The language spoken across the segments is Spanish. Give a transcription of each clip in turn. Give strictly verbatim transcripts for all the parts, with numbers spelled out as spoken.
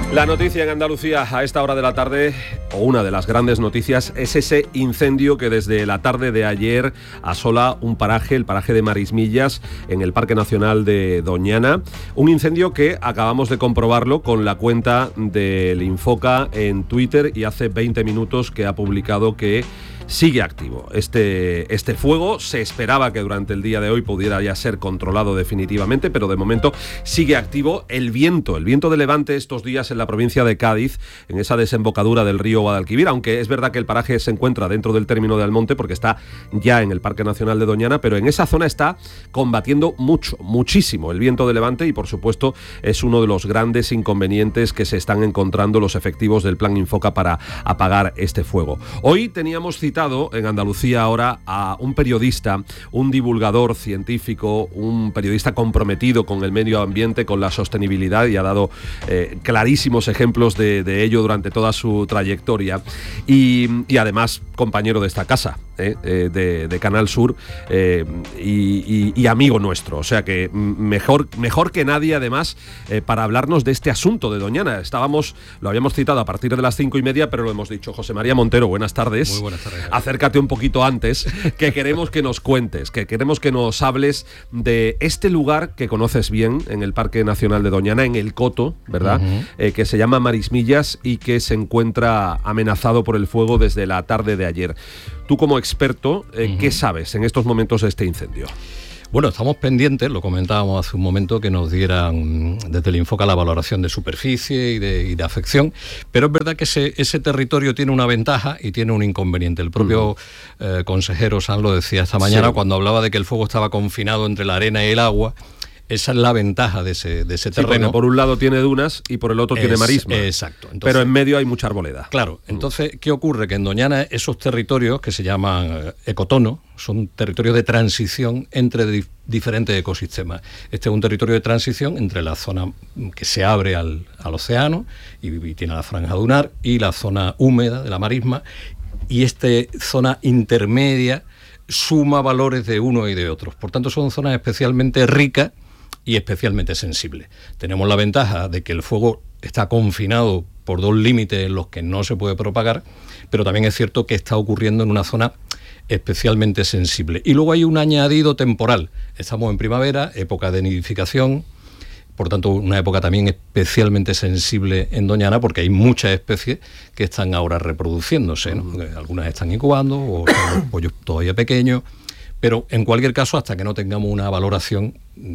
La noticia en Andalucía a esta hora de la tarde, o una de las grandes noticias, es ese incendio que desde la tarde de ayer asola un paraje, el paraje de Marismillas, en el Parque Nacional de Doñana. Un incendio que acabamos de comprobarlo con la cuenta del Infoca en Twitter, y hace veinte minutos que ha publicado que sigue activo. Este, este fuego se esperaba que durante el día de hoy pudiera ya ser controlado definitivamente, pero de momento sigue activo. El viento, el viento de levante estos días en la provincia de Cádiz, en esa desembocadura del río Guadalquivir, aunque es verdad que el paraje se encuentra dentro del término de Almonte porque está ya en el Parque Nacional de Doñana, pero en esa zona está combatiendo mucho, muchísimo el viento de levante, y por supuesto es uno de los grandes inconvenientes que se están encontrando los efectivos del Plan Infoca para apagar este fuego. Hoy teníamos cita en Andalucía ahora a un periodista, un divulgador científico, un periodista comprometido con el medio ambiente, con la sostenibilidad, y ha dado eh, clarísimos ejemplos de, de ello durante toda su trayectoria, y, y además compañero de esta casa, eh, eh, de, de Canal Sur, eh, y, y, y amigo nuestro, o sea que mejor, mejor que nadie además eh, para hablarnos de este asunto de Doñana. Estábamos, lo habíamos citado a partir de las cinco y media, pero lo hemos dicho. José María Montero, buenas tardes. Muy buenas tardes. Acércate un poquito antes, que queremos que nos cuentes, que queremos que nos hables de este lugar que conoces bien en el Parque Nacional de Doñana, en el Coto, ¿verdad? Uh-huh. Eh, que se llama Marismillas y que se encuentra amenazado por el fuego desde la tarde de ayer. Tú, como experto, eh, uh-huh. ¿qué sabes en estos momentos de este incendio? Bueno, estamos pendientes, lo comentábamos hace un momento, que nos dieran desde el Infoca la valoración de superficie y de, y de afección, pero es verdad que ese, ese territorio tiene una ventaja y tiene un inconveniente. El propio uh-huh. eh, consejero Sanz lo decía esta mañana, sí, cuando hablaba de que el fuego estaba confinado entre la arena y el agua. Esa es la ventaja de ese, de ese terreno. Sí, por un lado tiene dunas y por el otro es, tiene marisma. Exacto. Entonces, pero en medio hay mucha arboleda. Claro. Entonces, ¿qué ocurre? Que en Doñana esos territorios que se llaman ecotono son territorios de transición entre di- diferentes ecosistemas. Este es un territorio de transición entre la zona que se abre al, al océano y, y tiene la franja dunar, y la zona húmeda de la marisma, y esta zona intermedia suma valores de uno y de otros. Por tanto, son zonas especialmente ricas y especialmente sensible. Tenemos la ventaja de que el fuego está confinado por dos límites en los que no se puede propagar, pero también es cierto que está ocurriendo en una zona especialmente sensible. Y luego hay un añadido temporal. Estamos en primavera, época de nidificación, por tanto una época también especialmente sensible en Doñana, porque hay muchas especies que están ahora reproduciéndose, ¿no? Algunas están incubando, o son los pollos todavía pequeños. Pero en cualquier caso, hasta que no tengamos una valoración,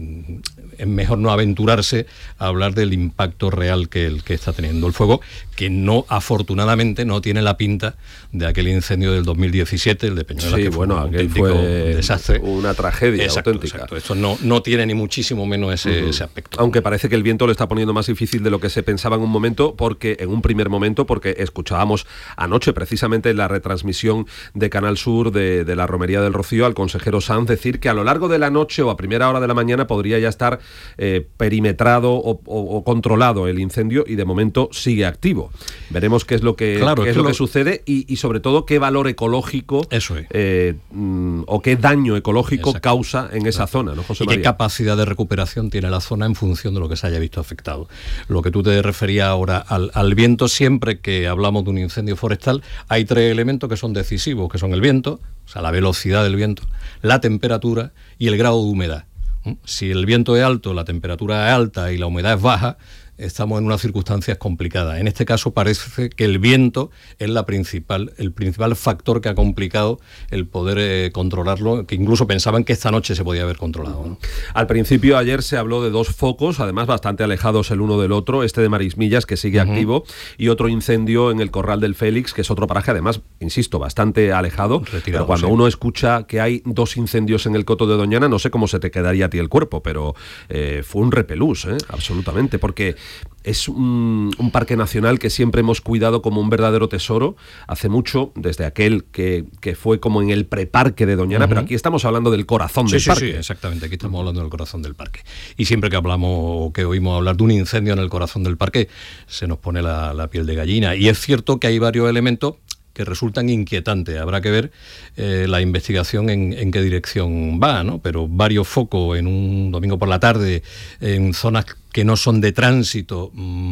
es mejor no aventurarse a hablar del impacto real que, el, que está teniendo el fuego, que no, afortunadamente, no tiene la pinta de aquel incendio del dos mil diecisiete, el de Peñuelas, sí, que bueno, fue un aquel auténtico fue desastre. Una tragedia exacto, auténtica. Exacto. Esto no, no tiene ni muchísimo menos ese, uh-huh. ese aspecto. Aunque parece que el viento lo está poniendo más difícil de lo que se pensaba en un momento, porque en un primer momento, porque escuchábamos anoche precisamente en la retransmisión de Canal Sur de, de la Romería del Rocío al consejero Sanz decir que a lo largo de la noche o a primera hora de la mañana podría ya estar eh, perimetrado o, o, o controlado el incendio, y de momento sigue activo. Veremos qué es lo que, claro, qué es lo lo que sucede y, y sobre todo qué valor ecológico Eso es. eh, mm, o qué daño ecológico Exacto. causa en esa zona, ¿no, José y María? Qué capacidad de recuperación tiene la zona en función de lo que se haya visto afectado. Lo que tú te referías ahora al, al viento, siempre que hablamos de un incendio forestal hay tres elementos que son decisivos, que son el viento, o sea, la velocidad del viento, la temperatura y el grado de humedad. Si el viento es alto, la temperatura es alta y la humedad es baja, estamos en unas circunstancias complicadas. En este caso parece que el viento es la principal, el principal factor que ha complicado el poder eh, controlarlo, que incluso pensaban que esta noche se podía haber controlado, ¿no? Al principio ayer se habló de dos focos, además bastante alejados el uno del otro, este de Marismillas, que sigue uh-huh. activo, y otro incendio en el Corral del Félix, que es otro paraje, además, insisto, bastante alejado. Retirado, pero cuando sí. uno escucha que hay dos incendios en el Coto de Doñana, no sé cómo se te quedaría a ti el cuerpo, pero eh, fue un repelús, ¿eh? Absolutamente, porque es un, un parque nacional que siempre hemos cuidado como un verdadero tesoro, hace mucho, desde aquel que, que fue como en el preparque de Doñana, uh-huh. pero aquí estamos hablando del corazón sí, del sí, parque. Sí, exactamente, aquí estamos hablando del corazón del parque. Y siempre que hablamos o que oímos hablar de un incendio en el corazón del parque, se nos pone la, la piel de gallina. Y es cierto que hay varios elementos que resultan inquietantes. Habrá que ver eh, la investigación en, en qué dirección va, ¿no? Pero varios focos en un domingo por la tarde, en zonas que no son de tránsito, mmm,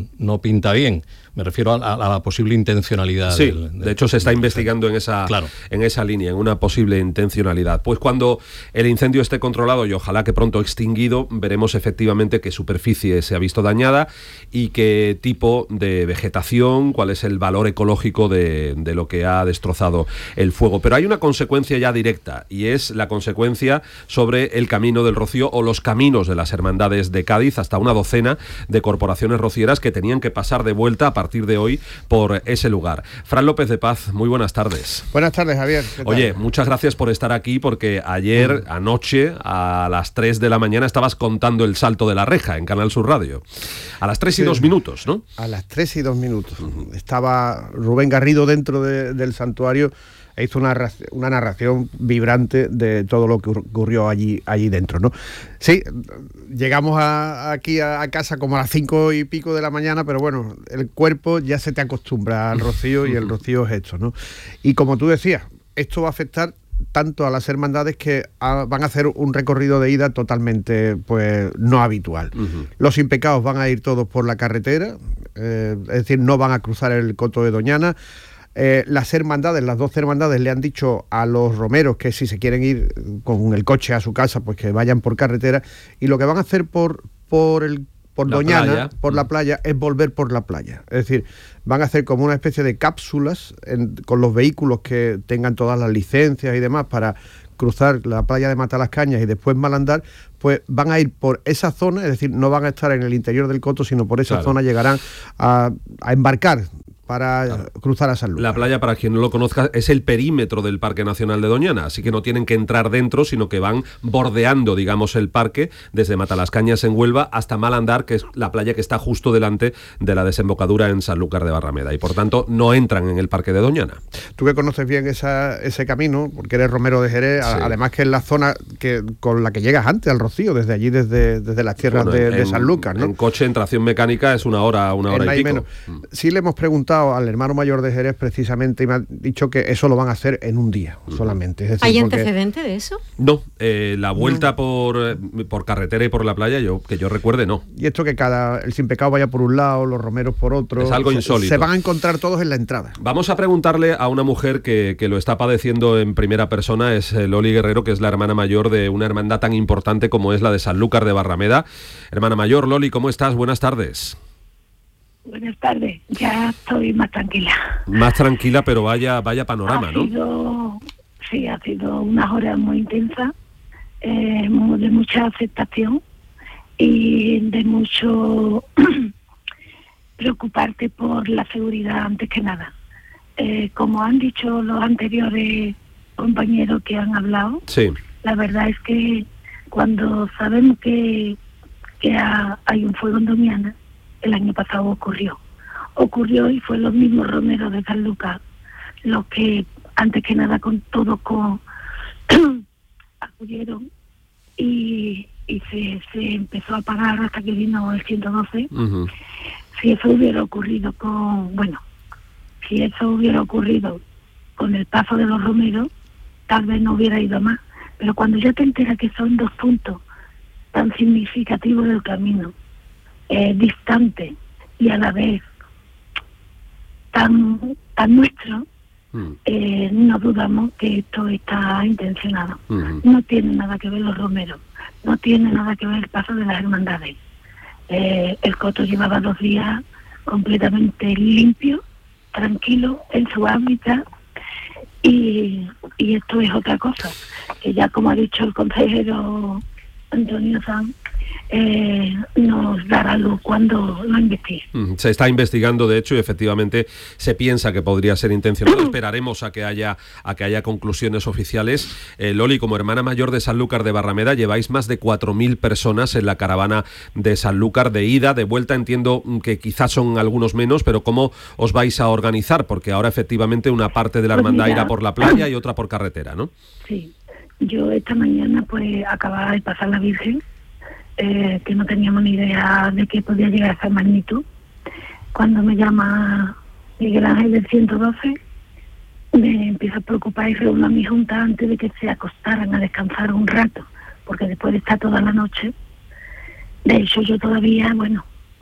no pinta bien. Me refiero a, a, a la posible intencionalidad. Sí, del, del, de hecho se está del, investigando en esa, claro. en esa línea, en una posible intencionalidad. Pues cuando el incendio esté controlado y ojalá que pronto extinguido, veremos efectivamente qué superficie se ha visto dañada y qué tipo de vegetación, cuál es el valor ecológico de, de lo que ha destrozado el fuego. Pero hay una consecuencia ya directa y es la consecuencia sobre el Camino del Rocío o los caminos de las hermandades de Cádiz, hasta una docena de corporaciones rocieras que tenían que pasar de vuelta a partir de hoy por ese lugar. Fran López de Paz, muy buenas tardes. Buenas tardes, Javier. Oye, muchas gracias por estar aquí, porque ayer, anoche, a las tres de la mañana, estabas contando el salto de la reja en Canal Sur Radio. A las tres y dos minutos, ¿no? A las tres y dos minutos. Uh-huh. Estaba Rubén Garrido dentro de, del santuario e hizo una, una narración vibrante de todo lo que ocurrió allí, allí dentro, ¿no? Sí, llegamos a, aquí a, a casa como a las cinco y pico de la mañana, pero bueno, el cuerpo ya se te acostumbra al rocío y el rocío es esto, ¿no? Y como tú decías, esto va a afectar tanto a las hermandades que a, van a hacer un recorrido de ida totalmente pues no habitual. Uh-huh. Los impecados van a ir todos por la carretera, eh, es decir, no van a cruzar el Coto de Doñana. Eh, las hermandades, las dos hermandades le han dicho a los romeros que si se quieren ir con el coche a su casa, pues que vayan por carretera, y lo que van a hacer por, por el por la Doñana, playa. por la playa, es volver por la playa. Es decir, van a hacer como una especie de cápsulas en, con los vehículos que tengan todas las licencias y demás para cruzar la playa de Matalascañas y después Malandar, pues van a ir por esa zona, es decir, no van a estar en el interior del Coto, sino por esa claro. zona llegarán a, a embarcar para claro. cruzar a Sanlúcar. La playa, para quien no lo conozca, es el perímetro del Parque Nacional de Doñana, así que no tienen que entrar dentro, sino que van bordeando, digamos, el parque desde Matalascañas en Huelva hasta Malandar, que es la playa que está justo delante de la desembocadura en Sanlúcar de Barrameda, y por tanto no entran en el Parque de Doñana. Tú que conoces bien esa, ese camino, porque eres romero de Jerez, sí. además que es la zona que con la que llegas antes al Rocío, desde allí, desde, desde las tierras bueno, de, en, de Sanlúcar, ¿no? En coche, en tracción mecánica, es una hora, una hora y pico. Menos. Sí le hemos preguntado al hermano mayor de Jerez precisamente y me ha dicho que eso lo van a hacer en un día uh-huh. solamente. Es decir, ¿hay porque... antecedente de eso? No, eh, la vuelta no. por, por carretera y por la playa, yo que yo recuerde, no. Y esto que cada el sin pecado vaya por un lado, los romeros por otro. Es algo se, insólito. Se van a encontrar todos en la entrada. Vamos a preguntarle a una mujer que, que lo está padeciendo en primera persona, es Loli Guerrero, que es la hermana mayor de una hermandad tan importante como es la de Sanlúcar de Barrameda. Hermana mayor, Loli, ¿cómo estás? Buenas tardes. Buenas tardes, ya estoy más tranquila. Más tranquila, pero vaya vaya panorama, ha ¿no? Sido, sí, ha sido unas horas muy intensas, eh, de mucha aceptación y de mucho preocuparte por la seguridad antes que nada. Eh, como han dicho los anteriores compañeros que han hablado, sí. la verdad es que cuando sabemos que, que ha, hay un fuego en Doñana, el año pasado ocurrió. Ocurrió y fue los mismos romeros de Sanlúcar los que, antes que nada, con todo con acudieron y, y se, se empezó a apagar hasta que vino el ciento doce. Uh-huh. Si eso hubiera ocurrido con, bueno, si eso hubiera ocurrido con el paso de los romeros, tal vez no hubiera ido más. Pero cuando ya te enteras que son dos puntos tan significativos del camino, Eh, distante y a la vez tan tan nuestro, mm. eh, no dudamos que esto está intencionado. Mm. No tiene nada que ver los romeros, no tiene nada que ver el paso de las hermandades. Eh, el Coto llevaba dos días completamente limpio, tranquilo, en su hábitat, y, y esto es otra cosa, que ya como ha dicho el consejero Antonio Sanz, Eh, nos dará luz cuando lo investigue. Se está investigando, de hecho, y efectivamente se piensa que podría ser intencionado. Esperaremos a que haya a que haya conclusiones oficiales. Eh, Loli, como hermana mayor de Sanlúcar de Barrameda, lleváis más de cuatro mil personas en la caravana de Sanlúcar de ida, de vuelta entiendo que quizás son algunos menos, pero ¿cómo os vais a organizar? Porque ahora efectivamente una parte de la hermandad pues irá por la playa y otra por carretera, ¿no? Sí, yo esta mañana pues acababa de pasar la Virgen, Eh, que no teníamos ni idea de que podía llegar a esa magnitud. Cuando me llama Miguel Ángel del ciento doce, me empiezo a preocupar y reúno a mi junta antes de que se acostaran a descansar un rato, porque después de estar toda la noche, de hecho yo todavía, bueno,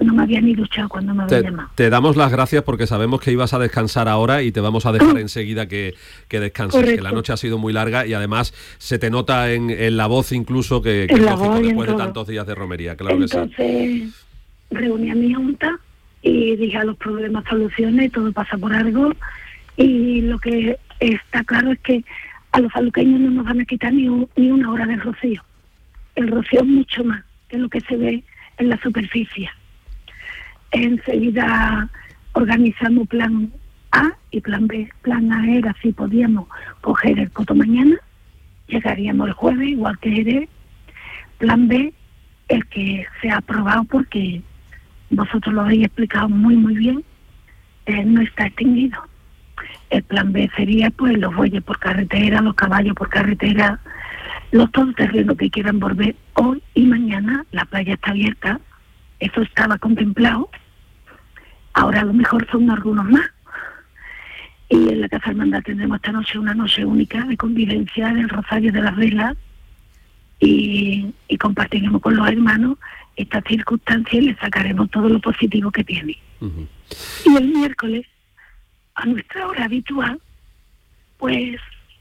no me había ni duchado cuando me había te, llamado. Te damos las gracias porque sabemos que ibas a descansar ahora y te vamos a dejar enseguida que, que descanses, Correcto. que la noche ha sido muy larga y además se te nota en, en la voz incluso que, que es lógico después de tantos días de romería, claro. Entonces, que sí. Reuní a mi junta y dije a los problemas soluciones, todo pasa por algo, y lo que está claro es que a los saluqueños no nos van a quitar ni, un, ni una hora de rocío. El rocío es mucho más que lo que se ve en la superficie. Enseguida organizamos plan A y plan B. Plan A era si podíamos coger el coto mañana, llegaríamos el jueves, igual que Jerez. Plan B, el que se ha aprobado porque vosotros lo habéis explicado muy muy bien, eh, no está extinguido. El plan B sería pues los bueyes por carretera, los caballos por carretera, los todoterrenos que quieran volver hoy y mañana. La playa está abierta, eso estaba contemplado. Ahora a lo mejor son algunos más. Y en la Casa Hermandad tendremos esta noche una noche única de convivencia del Rosario de las Velas y, y compartiremos con los hermanos estas circunstancias y les sacaremos todo lo positivo que tiene. Uh-huh. Y el miércoles, a nuestra hora habitual, pues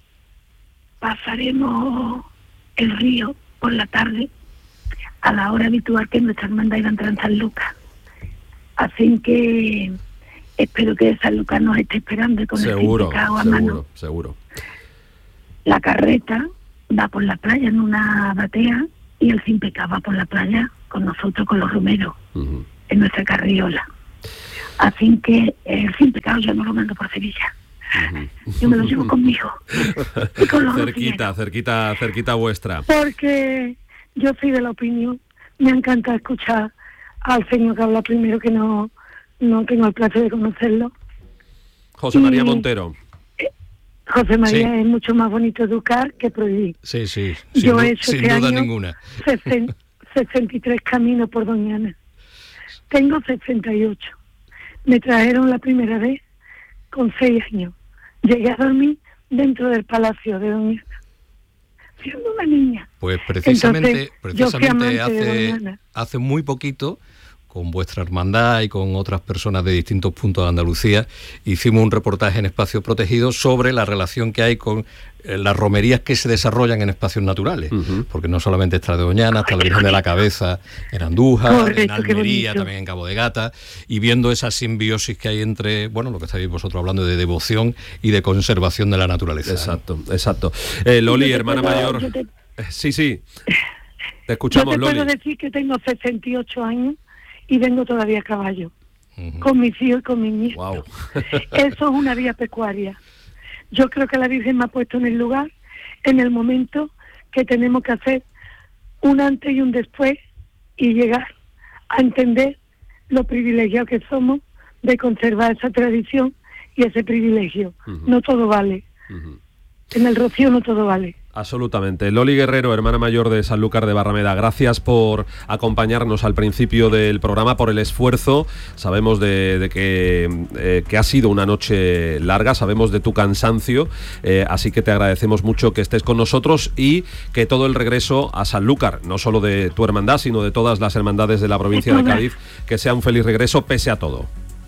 pasaremos el río por la tarde a la hora habitual que nuestra hermandad iba a entrar en San Lucas. Así que espero que San Lucas nos esté esperando con seguro, el pecado a seguro, mano. Seguro. La carreta va por la playa en una batea y el sin pecado va por la playa con nosotros, con los romeros, uh-huh. en nuestra carriola. Así que el sin pecado yo no lo mando por Sevilla. Uh-huh. Yo me lo llevo conmigo. Y con los cerquita, rocineros. cerquita, cerquita vuestra. Porque yo soy de la opinión, me encanta escuchar al señor que habla primero, que no, no tengo el placer de conocerlo. José y, María Montero. Eh, José María sí. es mucho más bonito educar que prohibir. Sí, sí, sin, yo du- he hecho sin este duda año ninguna. sesenta y tres caminos por Doñana. Tengo sesenta y ocho. Me trajeron la primera vez con seis años. Llegué a dormir dentro del palacio de Doñana, siendo una niña. Pues precisamente, Entonces, precisamente hace, hace muy poquito, con vuestra hermandad y con otras personas de distintos puntos de Andalucía, hicimos un reportaje en Espacios Protegidos sobre la relación que hay con eh, las romerías que se desarrollan en espacios naturales, uh-huh. porque no solamente está de Doñana, está la Virgen de la Cabeza en Andújar, Correcto, en Almería, también en Cabo de Gata, y viendo esa simbiosis que hay entre, bueno, lo que estáis vosotros hablando de devoción y de conservación de la naturaleza. Exacto, ¿no? exacto. Eh, Loli, hermana puedo, mayor... Te, sí, sí, te escuchamos, Loli. Yo te Loli. puedo decir que tengo sesenta y ocho años y vengo todavía a caballo, uh-huh. con mis hijos y con mis nietos. Wow. Eso es una vía pecuaria. Yo creo que la Virgen me ha puesto en el lugar, en el momento que tenemos que hacer un antes y un después y llegar a entender lo privilegiados que somos de conservar esa tradición y ese privilegio. Uh-huh. No todo vale. Uh-huh. En el Rocío no todo vale. Absolutamente. Loli Guerrero, hermana mayor de Sanlúcar de Barrameda, gracias por acompañarnos al principio del programa, por el esfuerzo. Sabemos de, de que, eh, que ha sido una noche larga, sabemos de tu cansancio, eh, así que te agradecemos mucho que estés con nosotros y que todo el regreso a Sanlúcar, no solo de tu hermandad, sino de todas las hermandades de la provincia de Cádiz, que sea un feliz regreso pese a todo.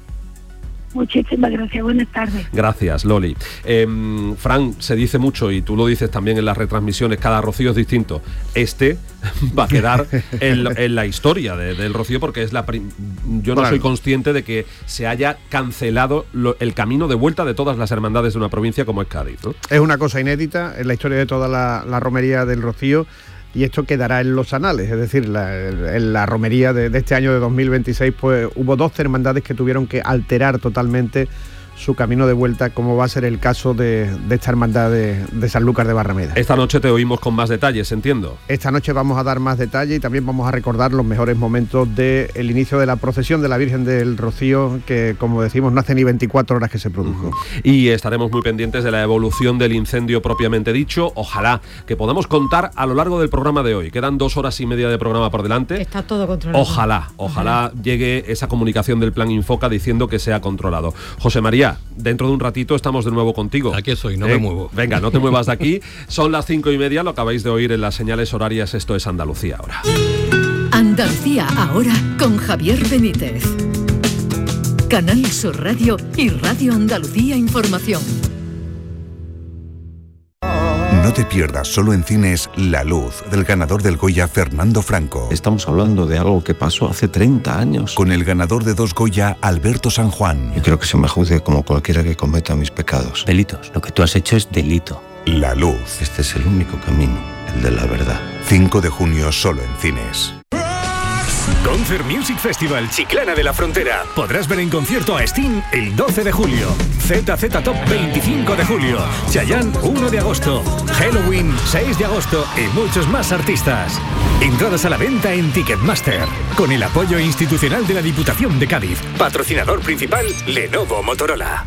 Muchísimas gracias, buenas tardes. Gracias, Loli. Eh, Fran, se dice mucho, y tú lo dices también en las retransmisiones, cada rocío es distinto. Este va a quedar en, en la historia de, del rocío, porque es la prim- yo no bueno. soy consciente de que se haya cancelado lo, el camino de vuelta de todas las hermandades de una provincia como es Cádiz, ¿no? Es una cosa inédita en la historia de toda la, la romería del Rocío. Y esto quedará en los anales, es decir, la, en la romería de, de este año de dos mil veintiséis, pues hubo dos hermandades que tuvieron que alterar totalmente su camino de vuelta, como va a ser el caso de, de esta hermandad de, de Sanlúcar de Barrameda. Esta noche te oímos con más detalles, entiendo. Esta noche vamos a dar más detalles y también vamos a recordar los mejores momentos del inicio de la procesión de la Virgen del Rocío, que, como decimos, no hace ni veinticuatro horas que se produjo. Uh-huh. Y estaremos muy pendientes de la evolución del incendio propiamente dicho. Ojalá que podamos contar a lo largo del programa de hoy. Quedan dos horas y media de programa por delante. Está todo controlado. Ojalá, ojalá, ojalá llegue esa comunicación del Plan Infoca diciendo que sea controlado. José María, dentro de un ratito estamos de nuevo contigo. Aquí estoy, no eh, me muevo. Venga, no te muevas de aquí. Son las cinco y media, lo acabáis de oír en las señales horarias. Esto es Andalucía ahora. Andalucía ahora con Javier Benítez. Canal Sur Radio y Radio Andalucía Información. No te pierdas solo en cines La Luz, del ganador del Goya Fernando Franco. Estamos hablando de algo que pasó hace treinta años. Con el ganador de dos Goya, Alberto San Juan. Yo quiero que se me juzgue como cualquiera que cometa mis pecados. Delitos. Lo que tú has hecho es delito. La Luz. Este es el único camino, el de la verdad. cinco de junio solo en cines. Concert Music Festival Chiclana de la Frontera. Podrás ver en concierto a Sting el doce de julio, Z Z Top veinticinco de julio, Chayanne uno de agosto, Halloween seis de agosto y muchos más artistas. Entradas a la venta en Ticketmaster, con el apoyo institucional de la Diputación de Cádiz. Patrocinador principal, Lenovo Motorola.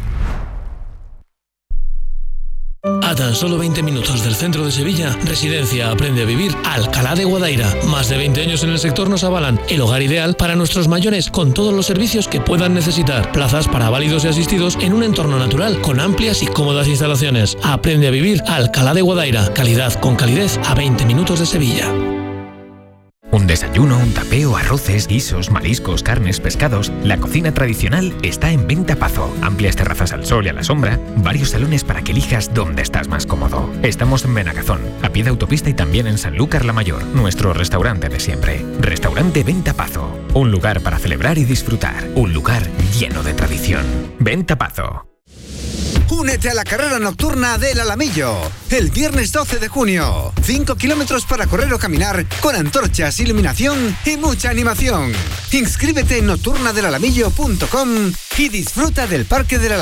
A tan solo veinte minutos del centro de Sevilla, Residencia Aprende a Vivir Alcalá de Guadaira. Más de veinte años en el sector nos avalan el hogar ideal para nuestros mayores, con todos los servicios que puedan necesitar. Plazas para válidos y asistidos en un entorno natural, con amplias y cómodas instalaciones. Aprende a Vivir Alcalá de Guadaira. Calidad con calidez a veinte minutos de Sevilla. Un desayuno, un tapeo, arroces, guisos, mariscos, carnes, pescados. La cocina tradicional está en Venta Pazo. Amplias terrazas al sol y a la sombra. Varios salones para que elijas dónde estás más cómodo. Estamos en Benagazón, a pie de autopista, y también en Sanlúcar la Mayor, nuestro restaurante de siempre. Restaurante Venta Pazo. Un lugar para celebrar y disfrutar. Un lugar lleno de tradición. Venta Pazo. Únete a la carrera nocturna del Alamillo, el viernes doce de junio. cinco kilómetros para correr o caminar, con antorchas, iluminación y mucha animación. Inscríbete en nocturna del alamillo punto com y disfruta del Parque del Alamillo.